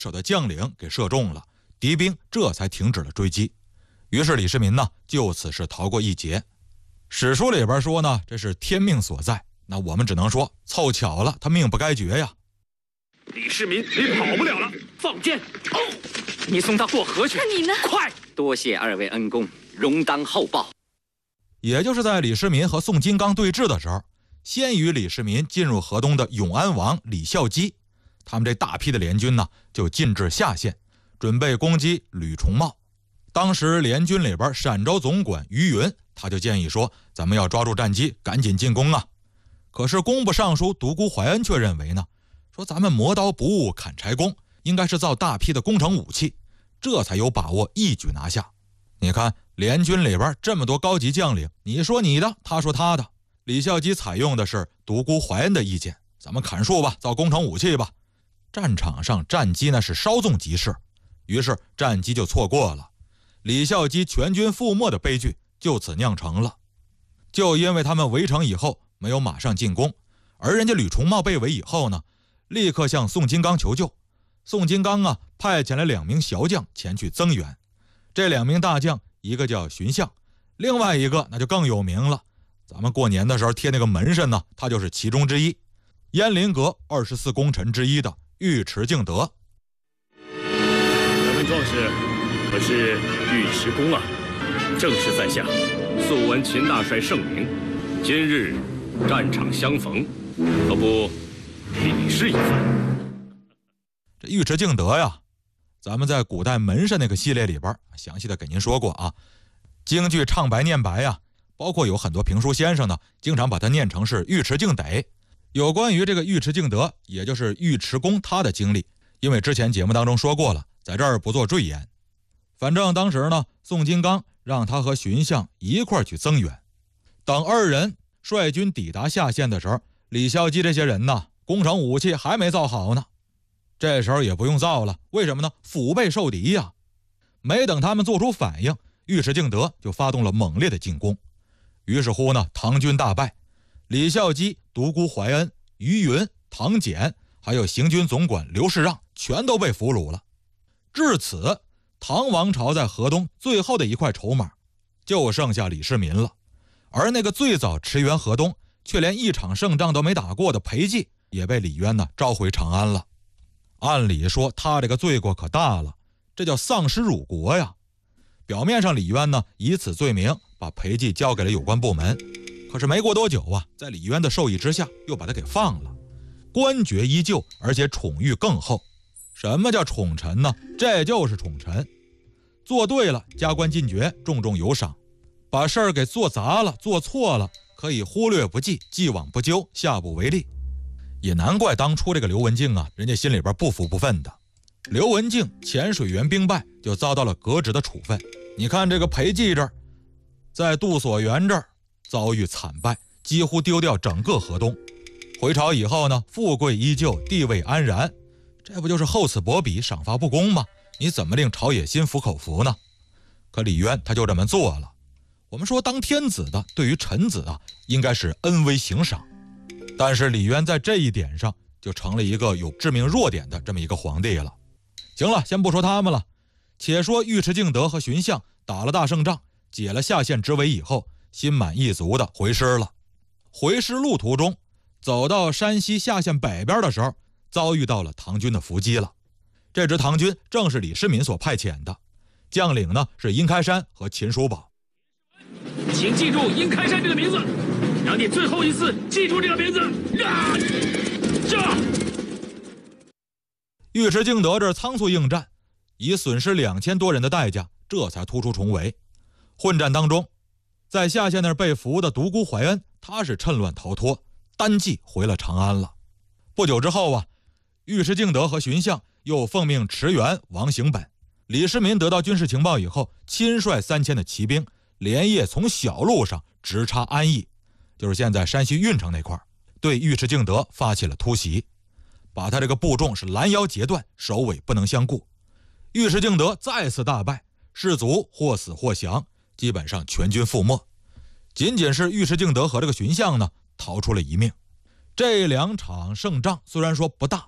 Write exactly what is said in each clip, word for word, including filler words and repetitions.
手的将领给射中了，敌兵这才停止了追击。于是李世民呢，就此是逃过一劫。史书里边说呢，这是天命所在，那我们只能说凑巧了，他命不该绝呀。 李世民，你跑不了了！ 放箭！哦，你送他过河去。 那你呢？ 快！多谢二位恩公，容当厚报。 也就是在李世民和宋金刚对峙的时候，先于李世民进入河东的永安王李孝基，他们这大批的联军呢，就进至下县，准备攻击吕重茂。当时联军里边陕州总管于云，他就建议说，咱们要抓住战机，赶紧进攻啊。可是工部尚书独孤怀恩却认为呢，说咱们磨刀不误砍柴工，应该是造大批的攻城武器，这才有把握一举拿下。你看联军里边这么多高级将领，你说你的，他说他的，李孝基采用的是独孤怀恩的意见，咱们砍树吧，造攻城武器吧。战场上战机呢是稍纵即逝，于是战机就错过了，李孝基全军覆没的悲剧就此酿成了。就因为他们围城以后没有马上进攻，而人家吕重茂被围以后呢，立刻向宋金刚求救。宋金刚啊，派遣了两名小将前去增援。这两名大将，一个叫荀相，另外一个那就更有名了，咱们过年的时候贴那个门神呢，他就是其中之一，燕林阁二十四功臣之一的尉迟敬德。 敢问壮士，可是尉迟恭啊？正是在下，素闻秦大帅盛名，今日战场相逢，何不比试一番？ 这尉迟敬德呀，咱们在古代门神那个系列里边详细的给您说过啊。京剧唱白念白呀，包括有很多评书先生呢，经常把它念成是尉迟敬得。有关于这个尉迟敬德，也就是尉迟恭他的经历，因为之前节目当中说过了，在这儿不做赘言。反正当时呢，宋金刚让他和荀相一块去增援。等二人率军抵达下县的时候，李孝基这些人呢，攻城武器还没造好呢。这时候也不用造了，为什么呢？腹背受敌呀！没等他们做出反应，尉迟敬德就发动了猛烈的进攻。于是乎呢，唐军大败，李孝基、独孤怀恩、于云、唐俭，还有行军总管刘世让，全都被俘虏了。至此，唐王朝在河东最后的一块筹码，就剩下李世民了。而那个最早驰援河东，却连一场胜仗都没打过的裴寂，也被李渊呢召回长安了。按理说他这个罪过可大了，这叫丧失辱国呀。表面上李渊呢以此罪名把裴寂交给了有关部门，可是没过多久啊，在李渊的授意之下又把他给放了，官爵依旧，而且宠遇更厚。什么叫宠臣呢？这就是宠臣，做对了加官进爵，重重有赏；把事儿给做砸了做错了，可以忽略不计，既往不咎，下不为例。也难怪当初这个刘文静啊，人家心里边不服不忿的。刘文静潜水员兵败，就遭到了革职的处分。你看这个裴寂这儿，在杜所元这儿遭遇惨败，几乎丢掉整个河东。回朝以后呢，富贵依旧，地位安然，这不就是厚此薄彼，赏罚不公吗？你怎么令朝野心服口服呢？可李渊他就这么做了。我们说当天子的对于臣子啊，应该是恩威行赏，但是李渊在这一点上就成了一个有致命弱点的这么一个皇帝了。行了，先不说他们了，且说尉迟敬德和荀相打了大胜仗，解了下县之围以后，心满意足的回师了。回师路途中，走到山西下县北边的时候，遭遇到了唐军的伏击了。这支唐军正是李世民所派遣的，将领呢是殷开山和秦叔宝。 请记住殷开山这个名字，让你最后一次记住这个名字。啊！这尉迟敬德这仓促应战，以损失两千多人的代价，这才突出重围。混战当中，在下县那儿被俘的独孤怀恩，他是趁乱逃脱，单骑回了长安了。不久之后啊，尉迟敬德和荀相又奉命驰援王行本。李世民得到军事情报以后，亲率三千的骑兵，连夜从小路上直插安邑，就是现在山西运城那块，对尉迟敬德发起了突袭，把他这个部众是拦腰截断，首尾不能相顾。尉迟敬德再次大败，士卒或死或降，基本上全军覆没。仅仅是尉迟敬德和这个荀相呢，逃出了一命。这两场胜仗虽然说不大，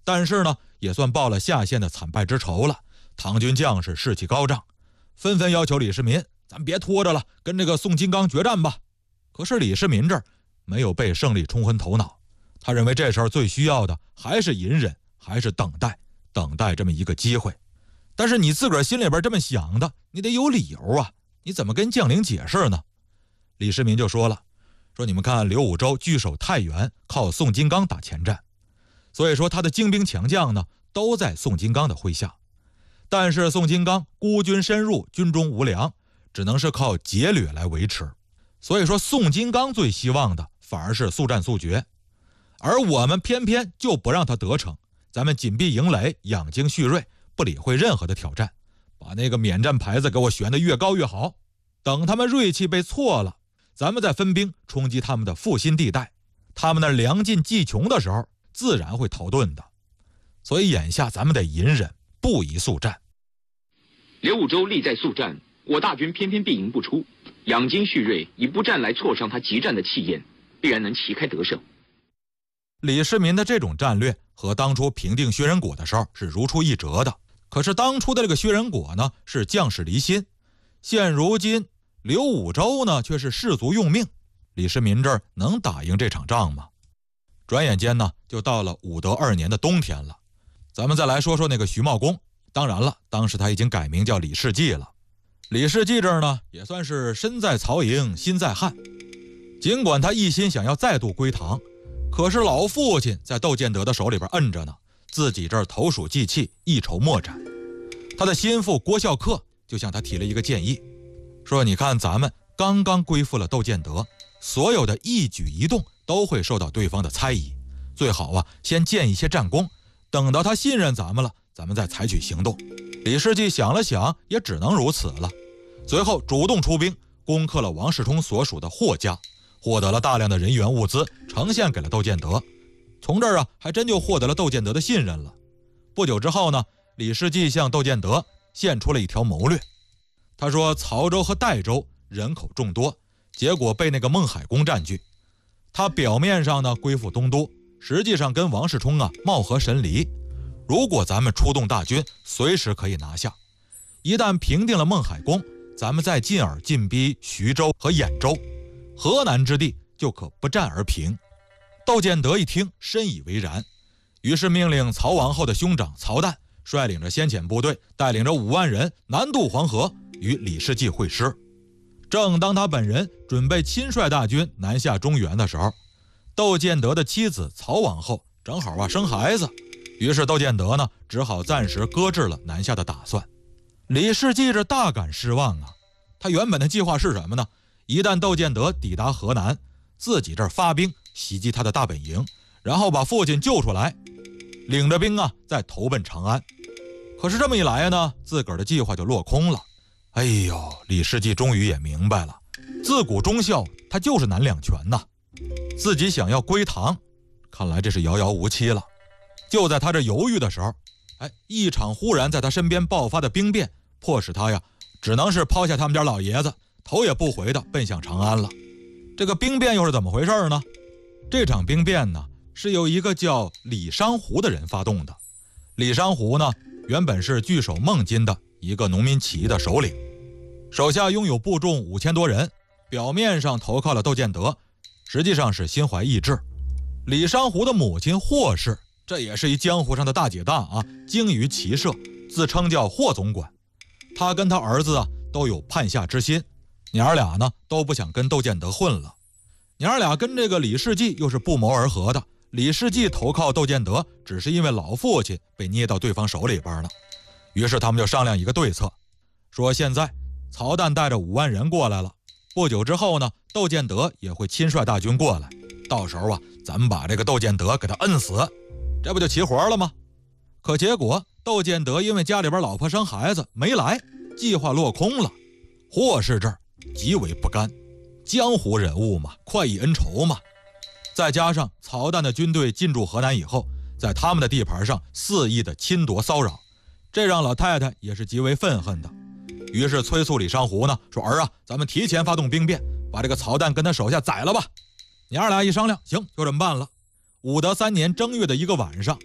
但是呢，也算报了下线的惨败之仇了。唐军将士士气高涨，纷纷要求李世民，咱别拖着了，跟这个宋金刚决战吧。可是李世民这儿没有被胜利冲昏头脑，他认为这时候最需要的还是隐忍，还是等待，等待这么一个机会。但是你自个儿心里边这么想的，你得有理由啊，你怎么跟将领解释呢？李世民就说了，说你们看刘武周据守太原，靠宋金刚打前站，所以说他的精兵强将呢都在宋金刚的麾下。但是宋金刚孤军深入，军中无粮，只能是靠劫掠来维持。所以说宋金刚最希望的反而是速战速决，而我们偏偏就不让他得逞，咱们紧闭营垒，养精蓄锐，不理会任何的挑战，把那个免战牌子给我悬得越高越好。等他们锐气被挫了，咱们再分兵冲击他们的腹心地带，他们那粮尽计穷的时候，自然会逃遁的。所以眼下咱们得隐忍，不宜速战。 刘武周力在速战，我大军偏偏避营不出，养精蓄锐，以不战来挫伤他急战的气焰，必然能旗开得胜。 李世民的这种战略和当初平定薛仁果的时候是如出一辙的。可是当初的这个薛仁果呢，是将士离心，现如今刘武周呢，却是士卒用命。李世民这儿能打赢这场仗吗？转眼间呢，就到了武德二年的冬天了。咱们再来说说那个徐茂公，当然了，当时他已经改名叫李世继了。李世继这儿呢，也算是身在曹营心在汉。尽管他一心想要再度归唐，可是老父亲在窦建德的手里边摁着呢，自己这儿投鼠忌器，一筹莫展。他的心腹郭孝恪就向他提了一个建议，说你看咱们刚刚归附了窦建德，所有的一举一动都会受到对方的猜疑，最好啊先建一些战功，等到他信任咱们了，咱们再采取行动。李世继想了想，也只能如此了。随后主动出兵，攻克了王世充所属的霍家，获得了大量的人员物资，呈现给了窦建德。从这儿啊，还真就获得了窦建德的信任了。不久之后呢，李世继向窦建德献出了一条谋略。他说曹州和代州人口众多，结果被那个孟海公占据。他表面上呢归附东都，实际上跟王世充啊貌合神离。如果咱们出动大军，随时可以拿下。一旦平定了孟海公，咱们再进而进逼徐州和兖州，河南之地就可不战而平。窦建德一听，深以为然，于是命令曹王后的兄长曹旦率领着先遣部队，带领着五万人南渡黄河，与李世继会师。正当他本人准备亲率大军南下中原的时候，窦建德的妻子曹王后正好啊生孩子，于是窦建德呢只好暂时搁置了南下的打算。李世继这大感失望啊，他原本的计划是什么呢？一旦窦建德抵达河南，自己这儿发兵袭击他的大本营，然后把父亲救出来，领着兵啊再投奔长安。可是这么一来呢，自个儿的计划就落空了。哎呦，李世继终于也明白了，自古忠孝他就是难两全呐。自己想要归唐，看来这是遥遥无期了。就在他这犹豫的时候，哎，一场忽然在他身边爆发的兵变，迫使他呀只能是抛下他们家老爷子，头也不回的奔向长安了。这个兵变又是怎么回事呢？这场兵变呢，是由一个叫李商胡的人发动的。李商胡呢，原本是据守孟津的一个农民起义的首领，手下拥有部众五千多人，表面上投靠了窦建德，实际上是心怀异志。李商胡的母亲霍氏，这也是一江湖上的大姐大啊，精于骑射，自称叫霍总管。他跟他儿子啊都有叛夏之心，娘儿俩呢都不想跟窦建德混了。娘儿俩跟这个李世继又是不谋而合的。李世继投靠窦建德，只是因为老父亲被捏到对方手里边了。于是他们就商量一个对策，说现在曹旦带着五万人过来了，不久之后呢，窦建德也会亲率大军过来，到时候啊，咱们把这个窦建德给他摁死，这不就齐活了吗？可结果窦建德因为家里边老婆生孩子没来，计划落空了。霍氏这儿极为不甘，江湖人物嘛，快意恩仇嘛。再加上曹旦的军队进驻河南以后，在他们的地盘上肆意的侵夺骚扰，这让老太太也是极为愤恨的。于是催促李商胡呢，说儿啊，咱们提前发动兵变，把这个曹旦跟他手下宰了吧。娘儿俩一商量，行，就这么办了。武德三年正月的一个晚上，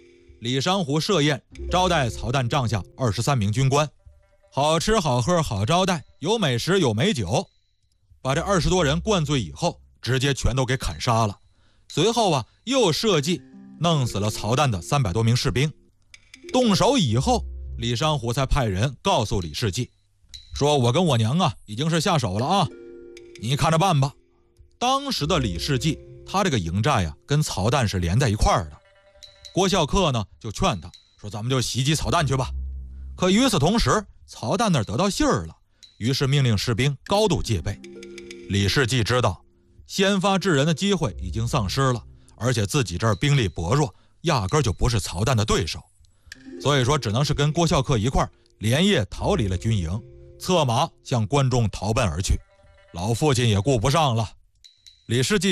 李山湖设宴招待曹旦帐下二十三名军官，好吃好喝好招待，有美食有美酒。把这二十多人灌醉以后，直接全都给砍杀了。随后啊，又设计弄死了曹旦的三百多名士兵。动手以后，李山湖才派人告诉李世继，说我跟我娘啊已经是下手了啊，你看着办吧。当时的李世继，他这个营寨啊跟曹旦是连在一块儿的。郭孝恪呢就劝他说，咱们就袭击曹旦去吧。可与此同时，曹旦那儿得到信儿了，于是命令士兵高度戒备。李世继知道先发制人的机会已经丧失了，而且自己这儿兵力薄弱，压根儿就不是曹旦的对手，所以说只能是跟郭孝恪一块儿连夜逃离了军营，策马向关中逃奔而去。老父亲也顾不上了。李世继